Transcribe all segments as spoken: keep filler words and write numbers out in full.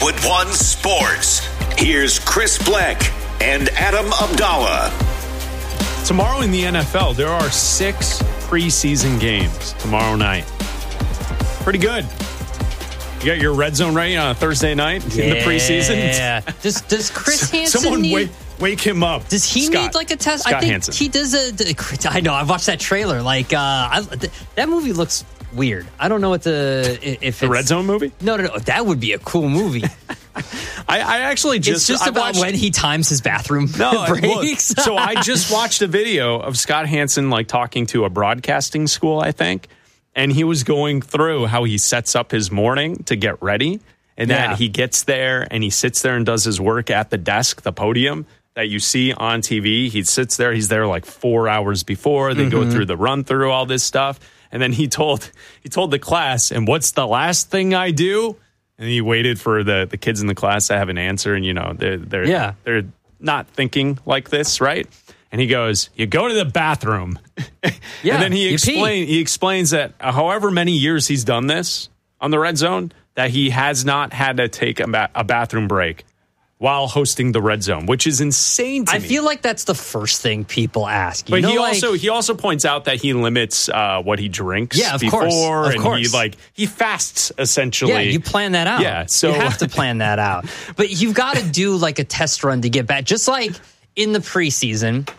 Westwood One Sports. Here's Chris Bleck and Adam Abdallah. Tomorrow in the N F L, there are six preseason games tomorrow night. Pretty good. You got your red zone ready on a Thursday night yeah. in the preseason? Yeah. Does Does Chris Hansen Someone need... wake, wake him up. Does he Scott, need like a test? Scott I think Hansen. he does a... I know. I watched that trailer. Like, uh, I, th- that movie looks weird. I don't know what the... If the it's, red zone movie? No, no, no. That would be a cool movie. I, I actually just... It's just I about watched, when he times his bathroom no, breaks. Look, so I just watched a video of Scott Hansen like talking to a broadcasting school, I think. And he was going through how he sets up his morning to get ready. And yeah. that he gets there and he sits there and does his work at the desk, the podium that you see on T V. He sits there. He's there like four hours before. They mm-hmm. go through the run through all this stuff. And then he told he told the class, and what's the last thing I do? And he waited for the, the kids in the class to have an answer. And, you know, they're, they're, yeah. they're not thinking like this, right? And he goes, you go to the bathroom. Yeah, and then he explain he explains that however many years he's done this on the Red Zone, that he has not had to take a, ba- a bathroom break while hosting the Red Zone, which is insane to I me. feel like that's the first thing people ask. You but know, he like, also he also points out that he limits uh, what he drinks yeah, of before, course, of and course. he like he fasts essentially. Yeah, you plan that out. Yeah, so you have to plan that out. But you've got to do like a test run to get back. Just like in the preseason,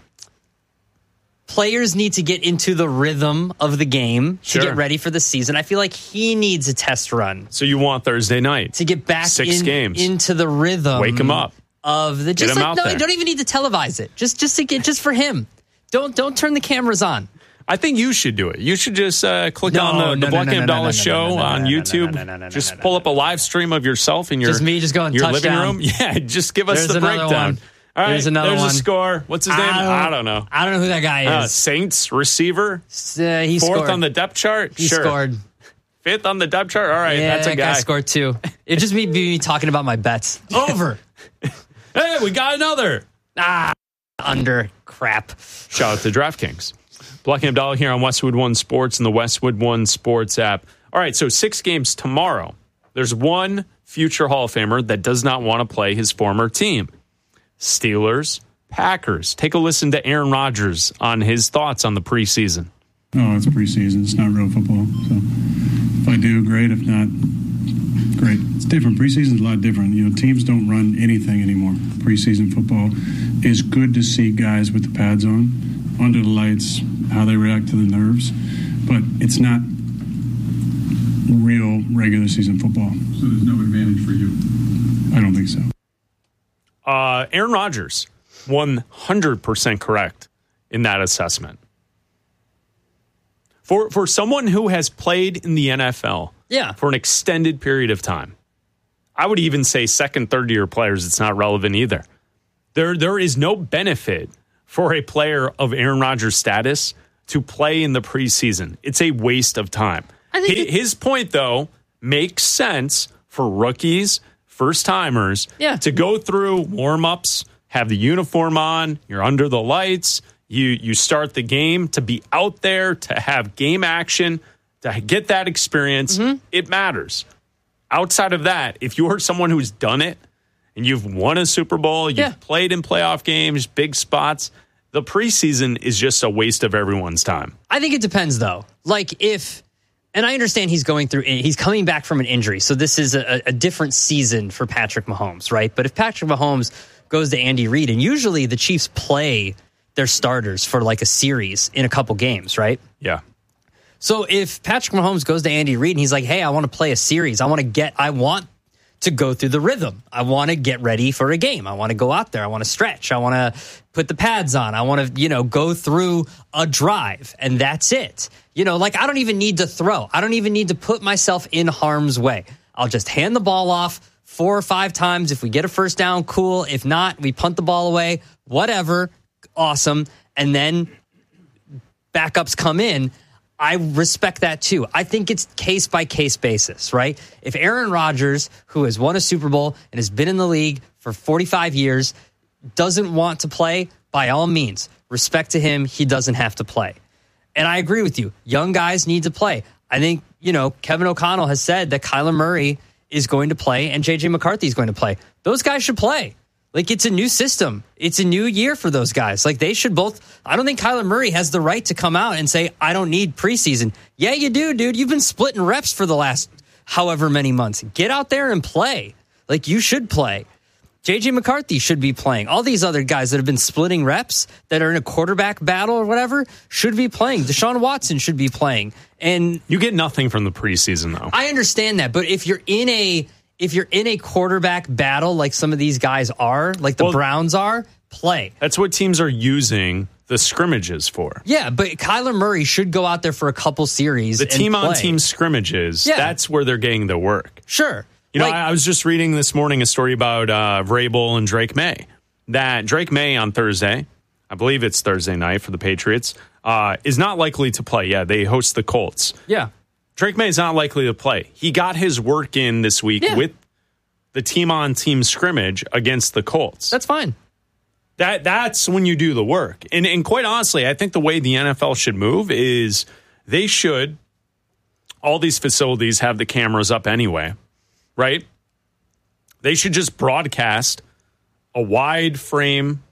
players need to get into the rhythm of the game sure. to get ready for the season. I feel like he needs a test run. So you want Thursday night to get back six in, games into the rhythm. Wake him up. Of the just get him like out no, there. you don't even need to televise it. Just just to get just for him. Don't don't turn the cameras on. I think you should do it. You should just uh, click no, on the, no, the no, Black no, and no, Abdallah no, no, show no, no, no, on no, no, YouTube. no, no, no, no, just no, pull no, up a live stream of yourself in your, just me just going your living touchdown. room. Yeah, just give us There's the another breakdown. One. All right, there's another there's one. a score. What's his name? I don't, I don't know. I don't know who that guy Uh, is. Saints receiver. Uh, he Fourth scored. on the depth chart. He sure. scored. Fifth on the depth chart. All right, yeah, that's a that guy. guy scored too. It just me be me talking about my bets. Over. Hey, we got another. Ah, under crap. Shout out to DraftKings. Black and Abdallah here on Westwood One Sports and the Westwood One Sports app. All right, so six games tomorrow. There's one future Hall of Famer that does not want to play his former team. Steelers, Packers. Take a listen to Aaron Rodgers on his thoughts on the preseason. Oh, it's preseason. It's not real football. So if I do, great. If not, great. It's different. Preseason's a lot different. You know, teams don't run anything anymore. Preseason football is good to see guys with the pads on, under the lights, how they react to the nerves, but it's not real regular season football. So there's no advantage for you? I don't think so. Uh, Aaron Rodgers, one hundred percent correct in that assessment. For for someone who has played in the N F L yeah. for an extended period of time, I would even say second, third year players, it's not relevant either. There There is no benefit for a player of Aaron Rodgers' status to play in the preseason. It's a waste of time. I think his, it, his point, though, makes sense for rookies, first-timers, yeah. to go through warm-ups, have the uniform on, you're under the lights, you you start the game, to be out there, to have game action, to get that experience. Mm-hmm. It matters. Outside of that, if you're someone who's done it, and you've won a Super Bowl, you've yeah. played in playoff games, big spots, the preseason is just a waste of everyone's time. I think it depends, though. Like, if, and I understand he's going through, he's coming back from an injury, so this is a, a different season for Patrick Mahomes, right? But if Patrick Mahomes goes to Andy Reid, and usually the Chiefs play their starters for like a series in a couple games, right? Yeah. So if Patrick Mahomes goes to Andy Reid and he's like, hey, I want to play a series, I want to get, I want to go through the rhythm. I want to get ready for a game. I want to go out there. I want to stretch. I want to put the pads on. I want to, you know, go through a drive, and that's it. You know, like I don't even need to throw. I don't even need to put myself in harm's way. I'll just hand the ball off four or five times. If we get a first down, cool. If not, we punt the ball away, whatever. Awesome. And then backups come in. I respect that too. I think it's case by case basis, right? If Aaron Rodgers, who has won a Super Bowl and has been in the league for forty-five years, doesn't want to play, by all means, respect to him. He doesn't have to play. And I agree with you. Young guys need to play. I think, you know, Kevin O'Connell has said that Kyler Murray is going to play and J J McCarthy is going to play. Those guys should play. Like, it's a new system. It's a new year for those guys. Like, they should both. I don't think Kyler Murray has the right to come out and say, I don't need preseason. Yeah, you do, dude. You've been splitting reps for the last however many months. Get out there and play. Like, you should play. J J McCarthy should be playing. All these other guys that have been splitting reps, that are in a quarterback battle or whatever, should be playing. Deshaun Watson should be playing. And you get nothing from the preseason, though. I understand that, but if you're in a if you're in a quarterback battle like some of these guys are, like the well, Browns are, play. That's what teams are using the scrimmages for. Yeah, but Kyler Murray should go out there for a couple series. The team-on-team scrimmages, yeah. That's where they're getting the work. Sure. You know, like, I, I was just reading this morning a story about uh, Vrabel and Drake May. That Drake May on Thursday, I believe it's Thursday night for the Patriots, uh, is not likely to play. Yeah, they host the Colts. Yeah. Drake May is not likely to play. He got his work in this week yeah. with the team-on-team scrimmage against the Colts. That's fine. That That's when you do the work. And, and quite honestly, I think the way the N F L should move is they should, all these facilities have the cameras up anyway, right? They should just broadcast a wide frame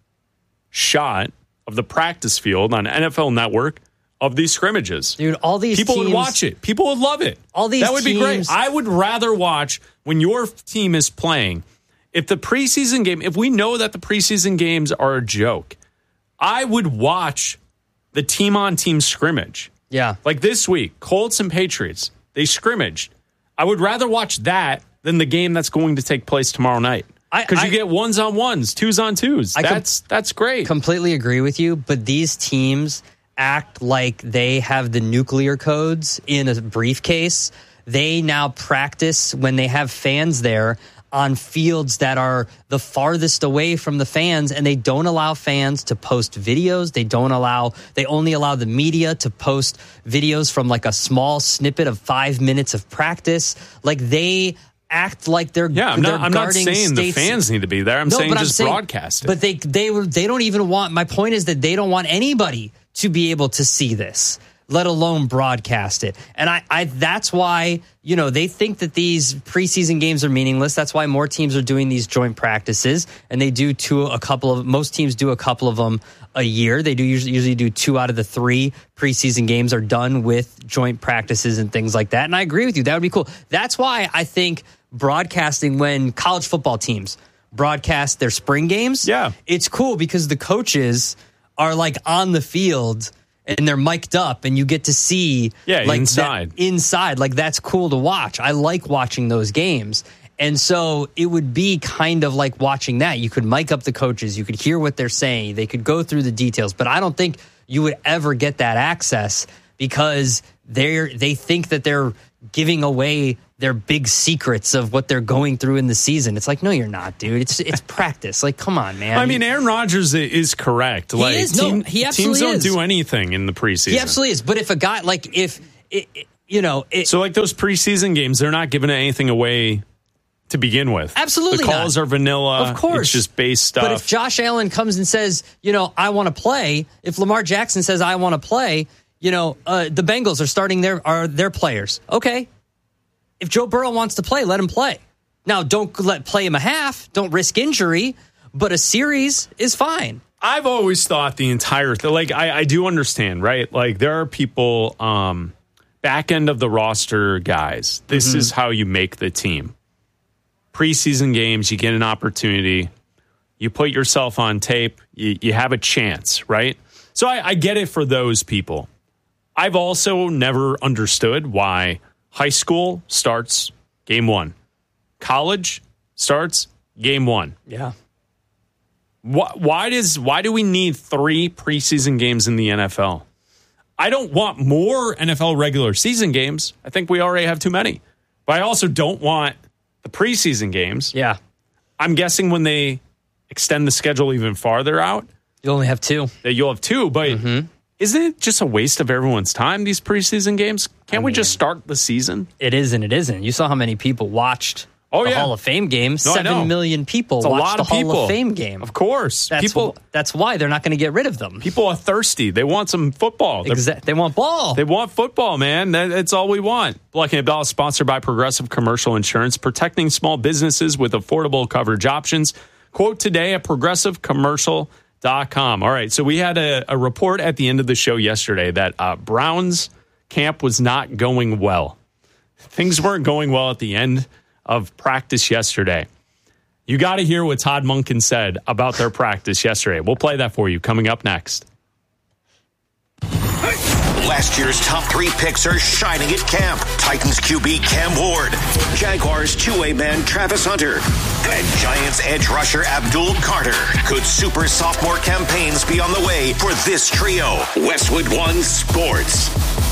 shot of the practice field on N F L Network of these scrimmages. Dude, all these people teams, would watch it. People would love it. All these That would teams, be great. I would rather watch when your team is playing. If the preseason game, if we know that the preseason games are a joke, I would watch the team-on-team scrimmage. Yeah. Like this week, Colts and Patriots, they scrimmaged. I would rather watch that than the game that's going to take place tomorrow night. Because you get ones on ones, twos on twos. I that's that's great. Completely agree with you, but these teams act like they have the nuclear codes in a briefcase. They now practice when they have fans there on fields that are the farthest away from the fans, and they don't allow fans to post videos. They don't allow, they only allow the media to post videos from like a small snippet of five minutes of practice. Like they act like they're yeah. I'm they're not. I'm not saying states. the fans need to be there. I'm no, saying just I'm saying, broadcast it. But they they they don't even want. My point is that they don't want anybody to be able to see this, let alone broadcast it. And I, I that's why, you know, they think that these preseason games are meaningless. That's why more teams are doing these joint practices, and they do two a couple of most teams do a couple of them a year. They do usually usually do two out of the three preseason games are done with joint practices and things like that. And I agree with you. That would be cool. That's why I think broadcasting when college football teams broadcast their spring games, yeah, it's cool because the coaches are like on the field and they're mic'd up and you get to see yeah, like inside. That, inside. Like that's cool to watch. I like watching those games. And so it would be kind of like watching that. You could mic up the coaches. You could hear what they're saying. They could go through the details. But I don't think you would ever get that access because they're they think that they're giving away their big secrets of what they're going through in the season. It's like, no, you're not, dude. It's it's practice. Like, come on, man. I mean, Aaron Rodgers is correct. He like, is. Team, No, he absolutely teams don't is. do anything in the preseason. He absolutely is. But if a guy, like, if, it, it, you know. It, so, like, those preseason games, they're not giving anything away to begin with. Absolutely The calls not. are vanilla. Of course. It's just base stuff. But if Josh Allen comes and says, you know, I want to play, if Lamar Jackson says, I want to play, you know, uh, the Bengals are starting their, are their players. Okay. If Joe Burrow wants to play, let him play. Now, don't let play him a half. Don't risk injury. But a series is fine. I've always thought the entire thing, like, I, I do understand, right? Like, there are people, um, back end of the roster guys. This mm-hmm. is how you make the team. Preseason games, you get an opportunity. You put yourself on tape. You, you have a chance, right? So I, I get it for those people. I've also never understood why high school starts game one. College starts game one. Yeah. Why, why does why do we need three preseason games in the N F L? I don't want more N F L regular season games. I think we already have too many. But I also don't want the preseason games. Yeah. I'm guessing when they extend the schedule even farther out, you only have two. That you'll have two, but mm-hmm. isn't it just a waste of everyone's time, these preseason games? Can't I we mean, just start the season? It is and it isn't. You saw how many people watched Oh, the yeah. Hall of Fame game. No, Seven million people it's a watch lot the of Hall people. of Fame game. Of course. That's, people, that's why they're not going to get rid of them. people are thirsty. They want some football. Exa- they want ball. They want football, man. That, that's all we want. Black and Abdallah is sponsored by Progressive Commercial Insurance, protecting small businesses with affordable coverage options. Quote today at progressive commercial dot com. All right, so we had a, a report at the end of the show yesterday that uh, Browns camp was not going well. Things weren't going well at the end of practice yesterday. You got to hear what Todd Monken said about their practice yesterday. We'll play that for you coming up next. Last year's top three picks are shining at camp. Titans Q B Cam Ward, Jaguars two-way man Travis Hunter, and Giants edge rusher Abdul Carter. Could super sophomore campaigns be on the way for this trio? Westwood One Sports.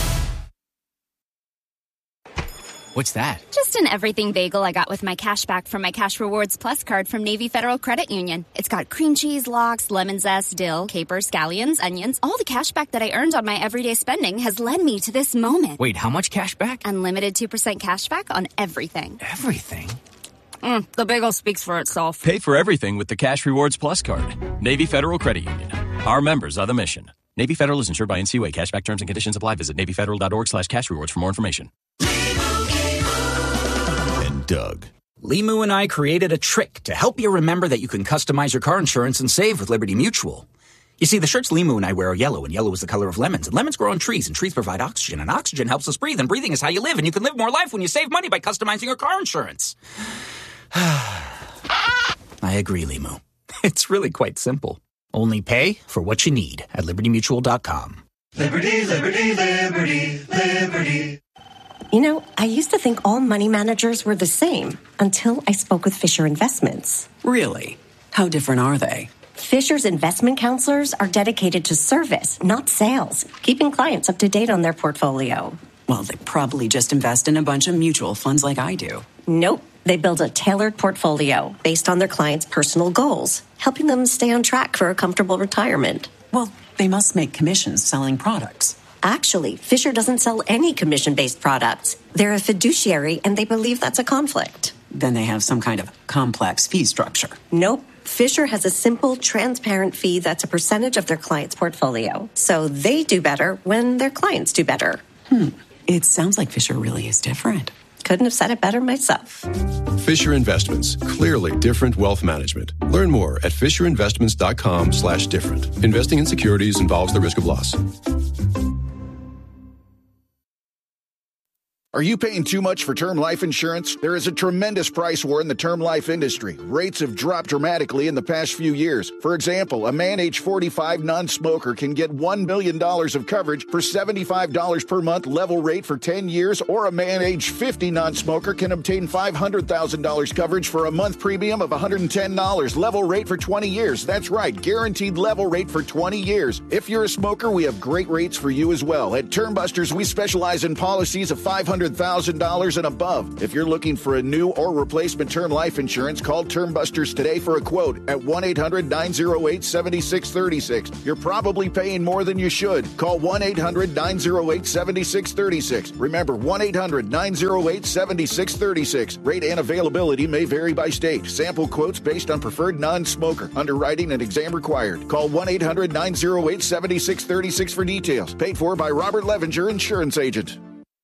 What's that? Just an everything bagel I got with my cash back from my Cash Rewards Plus card from Navy Federal Credit Union. It's got cream cheese, lox, lemon zest, dill, capers, scallions, onions. All the cash back that I earned on my everyday spending has led me to this moment. Wait, how much cash back? Unlimited two percent cash back on everything. Everything? Mm, the bagel speaks for itself. Pay for everything with the Cash Rewards Plus card. Navy Federal Credit Union. Our members are the mission. Navy Federal is insured by N C U A. Cashback terms and conditions apply. Visit navy federal dot org slash cash rewards for more information. Doug. Limu and I created a trick to help you remember that you can customize your car insurance and save with Liberty Mutual. You see, the shirts Limu and I wear are yellow, and yellow is the color of lemons. And lemons grow on trees, and trees provide oxygen, and oxygen helps us breathe, and breathing is how you live, and you can live more life when you save money by customizing your car insurance. I agree, Limu. It's really quite simple. Only pay for what you need at liberty mutual dot com. Liberty, liberty, liberty, liberty. You know, I used to think all money managers were the same until I spoke with Fisher Investments. Really? How different are they? Fisher's investment counselors are dedicated to service, not sales, keeping clients up to date on their portfolio. Well, they probably just invest in a bunch of mutual funds like I do. Nope. They build a tailored portfolio based on their clients' personal goals, helping them stay on track for a comfortable retirement. Well, they must make commissions selling products. Actually, Fisher doesn't sell any commission-based products. They're a fiduciary, and they believe that's a conflict. Then they have some kind of complex fee structure. Nope. Fisher has a simple, transparent fee that's a percentage of their client's portfolio. So they do better when their clients do better. Hmm. It sounds like Fisher really is different. Couldn't have said it better myself. Fisher Investments. Clearly different wealth management. Learn more at fisher investments dot com slash different. Investing in securities involves the risk of loss. Are you paying too much for term life insurance? There is a tremendous price war in the term life industry. Rates have dropped dramatically in the past few years. For example, a man age forty-five non-smoker can get one million dollars of coverage for seventy-five dollars per month level rate for ten years, or a man age fifty non-smoker can obtain five hundred thousand dollars coverage for a month premium of one hundred ten dollars level rate for twenty years. That's right, guaranteed level rate for twenty years. If you're a smoker, we have great rates for you as well. At Term Busters, we specialize in policies of five hundred thousand dollars and above. If you're looking for a new or replacement term life insurance, call Term Busters today for a quote at one eight hundred nine oh eight seven six three six. You're probably paying more than you should. Call one eight hundred nine oh eight seven six three six. Remember, one eight hundred nine oh eight seven six three six. Rate and availability may vary by state. Sample quotes based on preferred non-smoker. Underwriting and exam required. Call one eight hundred nine oh eight seven six three six for details. Paid for by Robert Levenger, insurance agent.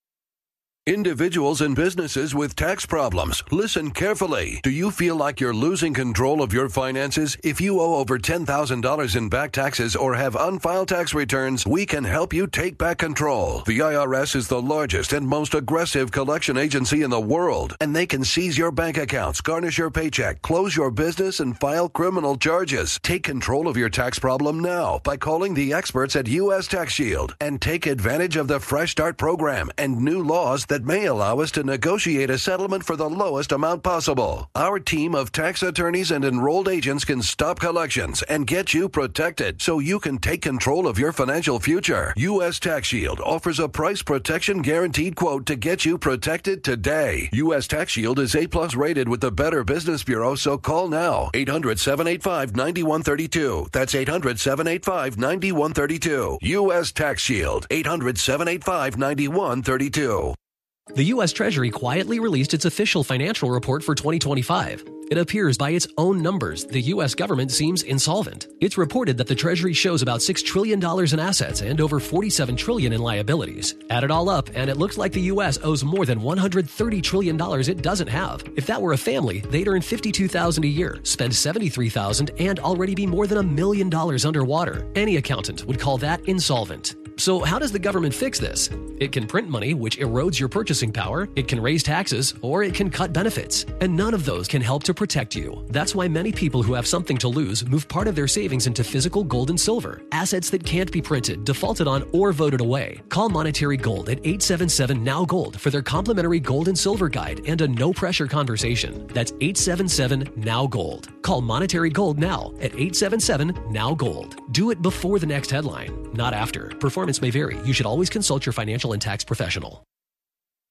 Individuals and businesses with tax problems, listen carefully. Do you feel like you're losing control of your finances? If you owe over ten thousand dollars in back taxes or have unfiled tax returns, we can help you take back control. The I R S is the largest and most aggressive collection agency in the world, and they can seize your bank accounts, garnish your paycheck, close your business, and file criminal charges. Take control of your tax problem now by calling the experts at U S Tax Shield and take advantage of the Fresh Start program and new laws that may allow us to negotiate a settlement for the lowest amount possible. Our team of tax attorneys and enrolled agents can stop collections and get you protected so you can take control of your financial future. U S Tax Shield offers a price protection guaranteed quote to get you protected today. U S Tax Shield is A plus rated with the Better Business Bureau, so call now. eight hundred seven eight five nine one three two. That's eight hundred seven eight five nine one three two. U S Tax Shield. eight hundred seven eight five nine one three two. The U S Treasury quietly released its official financial report for twenty twenty-five. It appears by its own numbers, the U S government seems insolvent. It's reported that the Treasury shows about six trillion dollars in assets and over forty-seven trillion dollars in liabilities. Add it all up, and it looks like the U S owes more than one hundred thirty trillion dollars it doesn't have. If that were a family, they'd earn fifty-two thousand dollars a year, spend seventy-three thousand dollars, and already be more than a million dollars underwater. Any accountant would call that insolvent. So how does the government fix this? It can print money, which erodes your purchasing power, it can raise taxes, or it can cut benefits. And none of those can help to protect you. That's why many people who have something to lose move part of their savings into physical gold and silver, assets that can't be printed, defaulted on, or voted away. Call Monetary Gold at eight seven seven, N O W Gold for their complimentary gold and silver guide and a no-pressure conversation. That's eight seven seven, N O W Gold. Call Monetary Gold now at eight seven seven, N O W Gold. Do it before the next headline, not after. Performance may vary. You should always consult your financial and tax professional.